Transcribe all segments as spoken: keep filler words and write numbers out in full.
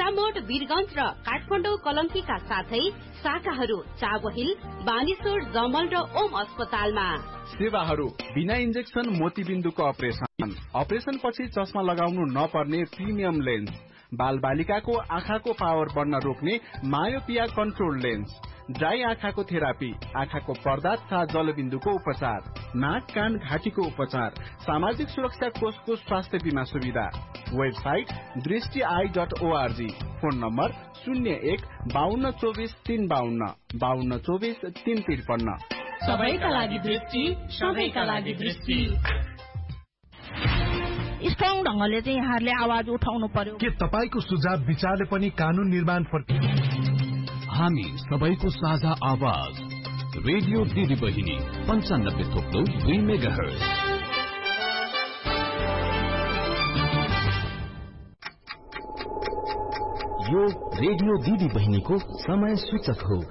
ढुङ्गामोड वीरगञ्ज र काठमाडौँ कलङ्कीका साथै शाखाहरू चाबहिल बानेश्वर जमल र ओम अस्पतालमा। सेवाहरू बिना इन्जेक्सन मोतीबिन्दुको अपरेसन, अपरेसन पछि चस्मा लगाउनु नपर्ने प्रिमियम लेन्स, बाल बालिकाको आँखाको पावर बढ्न रोक्ने मायोपिया कन्ट्रोल लेन्स, ड्राई आँखाको थेरापी, आँखाको पर्दा तथा जलबिन्दुको उपचार, नाक कान घाँटीको उपचार, सामाजिक सुरक्षा कोषको स्वास्थ्य बीमा सुविधा। वेबसाइट दृष्टि I dot ORG. Phone number शून्य एक बाहन्न चौबिस तीन बाहन्न बाहन्न चौबिस तीन त्रिपन्न। सबैका लागि दृष्टि, सबैका लागि दृष्टि। स्ट्रङ ढंगले चाहिँ यहाँहरूले आवाज उठाउनु पर्यो। के तपाईको सुझाव विचारले पनि कानून निर्माण हामी सबैको साझा आवाज रेडियो दिदी बहिनी पञ्चानब्बे थोप्लो दुई मेगाहर्ज। यो रेडियो दिदी बहिनीको समय सूचक हो।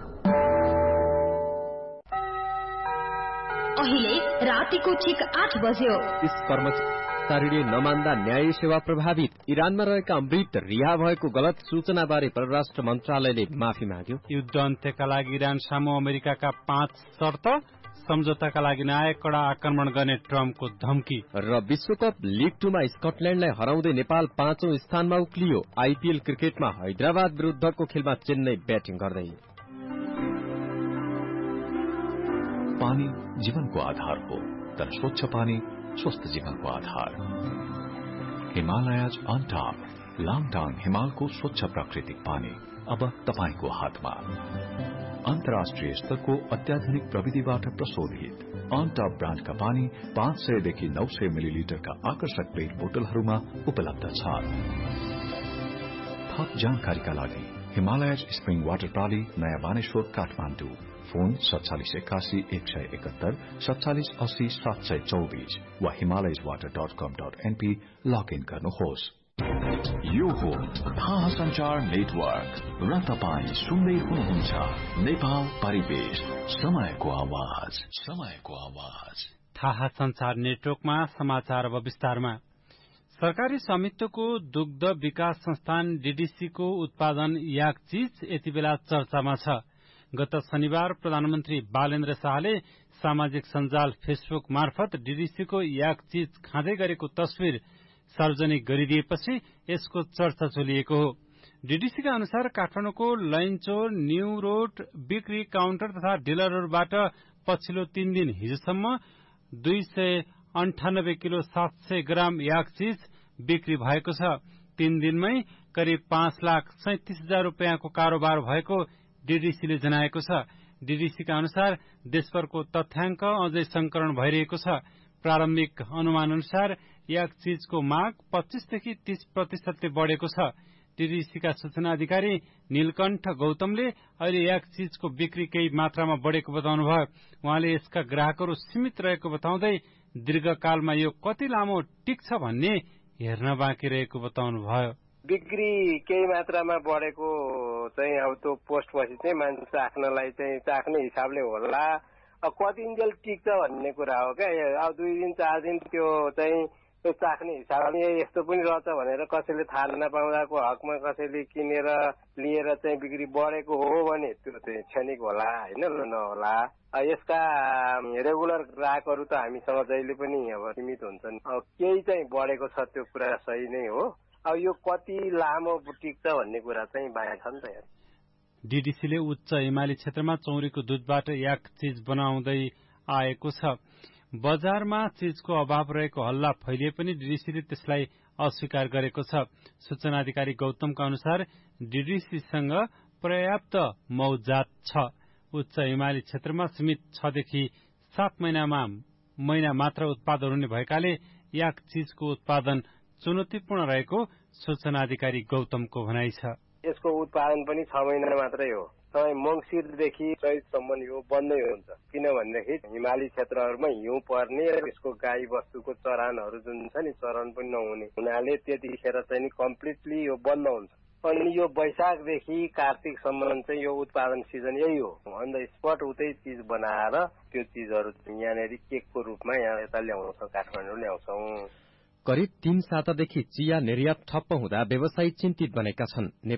अहिले रातिको ठिक आठ बज्यो। इस कर्मचारीले नमान्दा न्याय सेवा प्रभावित। इरानमा रहेका मृत रिहा भएको गलत सूचना बारे परराष्ट्र मन्त्रालयले माफी माग्यो। युद्ध अन्त्यका लागि इरान सामु अमेरिकाका पाँच शर्त, सम्झौताका लागि नयाँ कडा आक्रमण गर्ने ट्रम्पको धम्की। र विश्वकप लिग टूमा स्कटल्याण्डलाई हराउँदै नेपाल पाँचौं स्थानमा उक्लियो। आईपीएल क्रिकेटमा हैदराबाद विरुद्धको खेलमा चेन्नई ब्याटिङ गर्दै। पानी जीवनको आधार हो, तर स्वच्छ पानी स्वस्थ जीवनको आधार। हिमालयज अनटॉप लाङटाङ हिमालको स्वच्छ प्राकृतिक पानी अब तपाईको हातमा। अन्तर्राष्ट्रिय स्तरको अत्याधुनिक प्रविधिबाट प्रशोधित अनटॉप ब्रान्डका पानी पाँच सय देखि नौ सय मिलिलिटरका आकर्षक पेट बोतलहरूमा उपलब्ध छ। थप जानकारीका लागि हिमालयज स्प्रिङ वाटर प्रणाली नयाँ बानेश्वर काठमाडौँ। फोन सत्तालिस एकासी एक सय एकहत्तर सत्तालिस अस्सी सात सय चौबिस वा हिमालयज वाटर डट कम डट एनपी लगइन गर्नुहोस्। यो हो थाहा संचार नेटवर्क र तपाईँ सुन्दै हुनुहुन्छ नेपाल परिवेश, समयको आवाज, समयको आवाज। थाहा संचार नेटवर्कमा समाचार अब विस्तारमा। सरकारी स्वामित्वको दुग्ध विकास संस्थान डीडीसीको उत्पादन याक चीज यति बेला चर्चामा छ। गत शनिबार प्रधानमन्त्री बालेन्द्र शाहले सामाजिक सञ्जाल फेसबुक मार्फत डीडीसीको याक चीज खाँदै गरेको तस्विर सार्वजनिक गरिदिएपछि यसको चर्चा चलिएको हो। डीडीसीका अनुसार काठमाडौँको लैनचौर न्यू रोड बिक्री काउन्टर तथा डिलरहरूबाट पछिल्लो तीन दिन हिजोसम्म दुई सय अन्ठानब्बे किलो सात सय ग्राम याक चीज बिक्री भएको छ। तीन दिनमै करिब पाँच लाख सैतिस हजार रूपियाँको कारोबार भएको डीडीसीले जनाएको छ। डीडीसीका अनुसार देशभरको तथ्याङ्क अझै संकलन भइरहेको छ। प्रारम्भिक अनुमान अनुसार याक चीजको माग पच्चीसदेखि तीस प्रतिशतले बढ़ेको छ। डीडीसीका सूचना अधिकारी नीलकण्ठ गौतमले अहिले याक चीजको बिक्री केही मात्रामा बढ़ेको बताउनुभयो। उहाँले यसका ग्राहकहरू सीमित रहेको बताउँदै दीर्घकालमा यो कति लामो टिक्छ भन्ने हेर्न बाँकी रहेको बताउनुभयो। बिक्री केही मात्रामा बढेको चाहिँ अब त्यो पोस्ट पछि चाहिँ मान्छे चाख्नलाई चाहिँ चाख्ने हिसाबले होला। अब कति दिनजेल टिक्छ भन्ने कुरा हो क्या। अब दुई दिन चार दिन त्यो चाहिँ त्यो चाख्ने हिसाबले यस्तो पनि रहेछ भनेर कसैले थाहा नपाउँदाको हकमा कसैले किनेर लिएर चाहिँ बिक्री बढेको हो भने त्यो चाहिँ क्षणिक होला होइन, नहोला। यसका रेगुलर ग्राहकहरू त हामीसँग जहिले पनि अब सीमित हुन्छन्। अब केही चाहिँ बढेको छ त्यो कुरा सही नै हो। अब यो कति लामो टिक्छ भन्ने कुरा चाहिँ बाहिर छ नि त। यहाँ डीडीसीले उच्च हिमाली क्षेत्रमा चौरीको दूधबाट याक चीज बनाउँदै आएको छ। बजारमा चीजको अभाव रहेको हल्ला फैलिए पनि डीडीसीले त्यसलाई अस्वीकार गरेको छ। सूचना अधिकारी गौतमका अनुसार डीडीसीसँग पर्याप्त मौजात छ। उच्च हिमाली क्षेत्रमा सीमित छदेखि सात महिनामा महिना मात्र उत्पादन हुने भएकाले याक चीजको उत्पादन चुनौतीपूर्ण रहेको सूचना अधिकारी गौतमको भनाइ छ। यसको उत्पादन पनि छ महिना मात्रै हो। तपाईँ मंसिरदेखि चैतसम्म यो बन्दै हुन्छ। किनभनेदेखि हिमाली क्षेत्रहरूमा हिउँ पर्ने यसको गाई वस्तुको चरानहरू जुन छ नि चरण पनि नहुने हुनाले त्यतिखेर चाहिँ नि कम्प्लिटली यो बन्द हुन्छ। अनि यो वैशाखदेखि कार्तिकसम्म चाहिँ यो उत्पादन सिजन यही हो। अन द स्पट उतै चिज बनाएर त्यो चिजहरू यहाँनिर केकको रूपमा यहाँ यता ल्याउँछौँ, काठमाडौँ ल्याउँछौँ। करिब तीन सातादेखि चिया निर्यात ठप्प हुँदा व्यवसायी चिन्तित बनेका छन्।